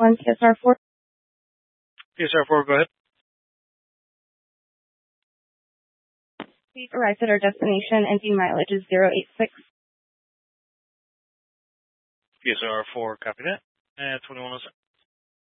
1, PSR4. PSR4, go ahead. We've arrived at our destination. Ending mileage is 086. PSR4, copy that. And 2106.